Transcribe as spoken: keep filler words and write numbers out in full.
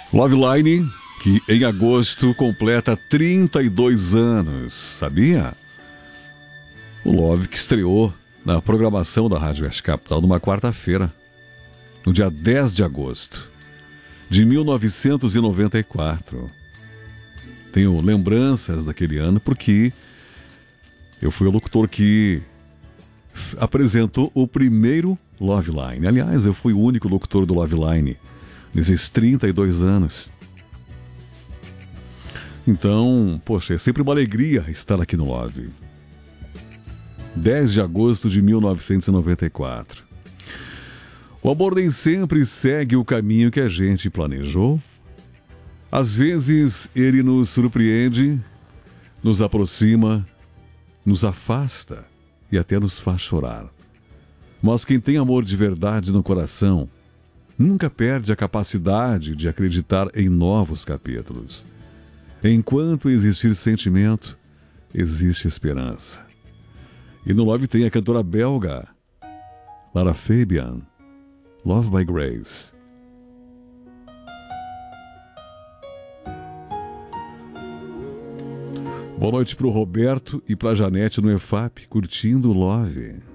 Loveline, que em agosto completa trinta e dois anos, sabia? O Love que estreou na programação da Rádio Oeste Capital numa quarta-feira, no dia dez de agosto de mil novecentos e noventa e quatro. Tenho lembranças daquele ano porque eu fui o locutor que apresentou o primeiro Loveline. Aliás, eu fui o único locutor do Loveline nesses trinta e dois anos. Então, poxa, é sempre uma alegria estar aqui no Love. dez de agosto de mil novecentos e noventa e quatro. O amor nem sempre segue o caminho que a gente planejou. Às vezes ele nos surpreende, nos aproxima, nos afasta e até nos faz chorar. Mas quem tem amor de verdade no coração nunca perde a capacidade de acreditar em novos capítulos. Enquanto existir sentimento, existe esperança. E no Love tem a cantora belga Lara Fabian, Love by Grace. Boa noite pro Roberto e pra Janete no E F A P, curtindo o Love.